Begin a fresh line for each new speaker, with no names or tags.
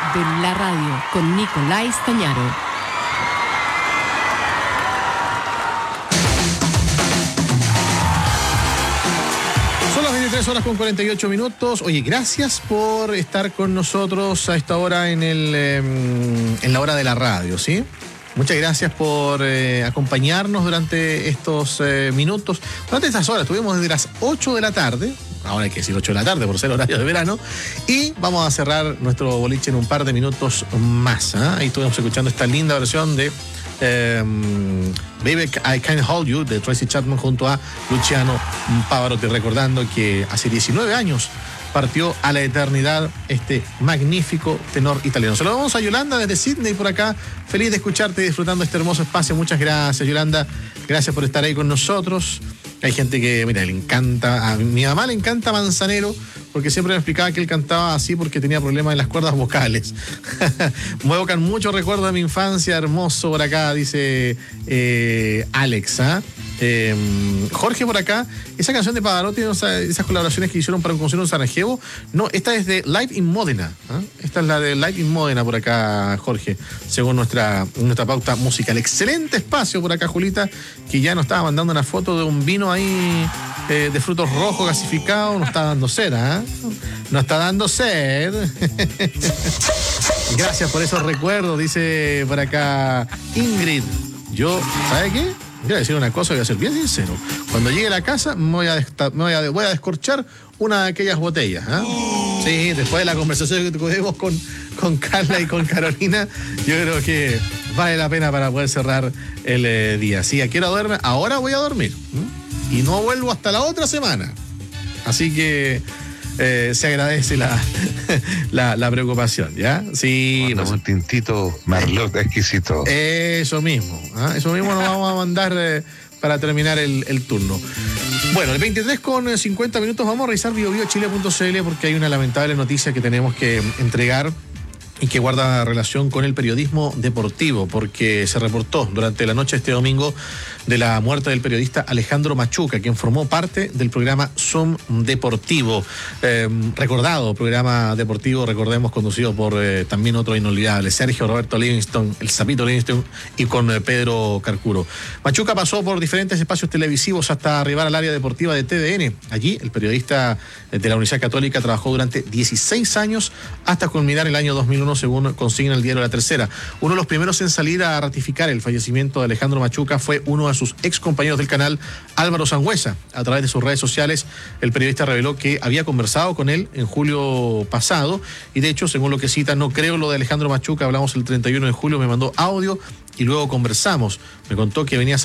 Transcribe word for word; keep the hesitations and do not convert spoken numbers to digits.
de la radio con Nicolás Stañaro.
Son las veintitrés horas con cuarenta y ocho minutos. Oye, gracias por estar con nosotros a esta hora en, el, eh, en la hora de la radio, ¿sí? Muchas gracias por eh, acompañarnos durante estos eh, minutos. Durante estas horas, estuvimos desde las ocho de la tarde. Ahora hay que decir ocho de la tarde por ser horario de verano. Y vamos a cerrar nuestro boliche en un par de minutos más. ¿eh? Ahí estuvimos escuchando esta linda versión de eh, Baby I Can't Hold You de Tracy Chapman junto a Luciano Pavarotti, recordando que hace diecinueve años partió a la eternidad este magnífico tenor italiano. Se lo damos a Yolanda desde Sydney por acá. Feliz de escucharte y disfrutando este hermoso espacio. Muchas gracias, Yolanda. Gracias por estar ahí con nosotros. Hay gente que, mira, le encanta, a mi mamá le encanta Manzanero, porque siempre me explicaba que él cantaba así porque tenía problemas en las cuerdas vocales. Me evocan muchos recuerdos de mi infancia, hermoso por acá, dice eh, Alex. ¿eh? Eh, Jorge por acá, esa canción de Pavarotti, esas colaboraciones que hicieron para un concierto en Sarajevo, no, esta es de Live in Modena. ¿eh? Esta es la de Live in Modena por acá, Jorge, según nuestra, nuestra pauta musical. Excelente espacio por acá, Julita, que ya nos estaba mandando una foto de un vino ahí eh, de frutos rojos gasificados. Nos está dando sed, ¿eh? Nos está dando sed. Gracias por esos recuerdos, dice por acá Ingrid. Yo, ¿sabe qué? Voy a decir una cosa, voy a ser bien sincero. Cuando llegue a la casa, me voy a, desta- me voy a, voy a descorchar una de aquellas botellas. ¿eh? Oh. Sí, después de la conversación que tuvimos con, con Carla y con Carolina, yo creo que vale la pena para poder cerrar el eh, día. Sí, aquí ahora duerme, ahora voy a dormir. ¿eh? Y no vuelvo hasta la otra semana. Así que eh, se agradece la, la, la preocupación, ¿ya? Sí.
Pues, un tintito Merlot exquisito.
Eso mismo, ¿eh? Eso mismo nos vamos a mandar eh, para terminar el, el turno. Bueno, el veintitrés con cincuenta minutos vamos a revisar bio bio chile punto c l porque hay una lamentable noticia que tenemos que entregar y que guarda relación con el periodismo deportivo, porque se reportó durante la noche de este domingo de la muerte del periodista Alejandro Machuca, quien formó parte del programa Zoom Deportivo, eh, recordado programa deportivo, recordemos, conducido por eh, también otro inolvidable, Sergio Roberto Livingston, el Sapito Livingston, y con eh, Pedro Carcuro. Machuca pasó por diferentes espacios televisivos hasta arribar al área deportiva de T D N. Allí, el periodista de la Universidad Católica trabajó durante dieciséis años hasta culminar el año dos mil uno, según consigna el diario La Tercera. Uno de los primeros en salir a ratificar el fallecimiento de Alejandro Machuca fue uno de sus ex compañeros del canal, Álvaro Sangüesa. A través de sus redes sociales, el periodista reveló que había conversado con él en julio pasado, y de hecho, según lo que cita, no creo lo de Alejandro Machuca, hablamos el treinta y uno de julio, me mandó audio y luego conversamos. Me contó que venía